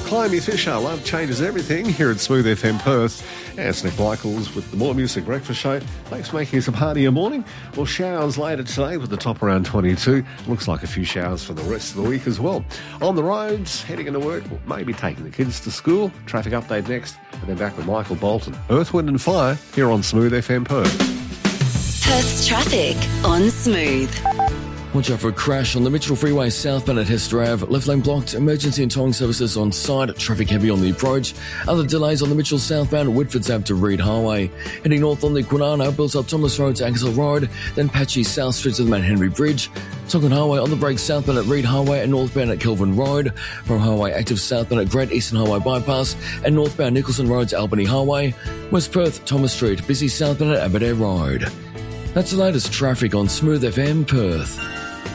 Climby Fisher, love changes everything here at Smooth FM Perth. And it's Nick Michaels with the More Music Breakfast Show. Thanks for making us a part of your morning. Well, showers later today with the top around 22. Looks like a few showers for the rest of the week as well. On the roads, heading into work, or maybe taking the kids to school. Traffic update next, and then back with Michael Bolton. Earth, Wind and Fire here on Smooth FM Perth. Perth's traffic on Smooth. Watch out for a crash on the Mitchell Freeway southbound at Hester Ave. Left lane blocked. Emergency and towing services on site. Traffic heavy on the approach. Other delays on the Mitchell southbound Whitfords Ave to Reed Highway. Heading north on the Kwinana, builds up Thomas Road to Ankersall Road. Then patchy South Street to the Mount Henry Bridge. Tonkin Highway on the break southbound at Reed Highway and northbound at Kelvin Road. From Highway active southbound at Great Eastern Highway Bypass and northbound Nicholson Road to Albany Highway. West Perth, Thomas Street, busy southbound at Aberdare Road. That's the latest traffic on Smooth FM Perth.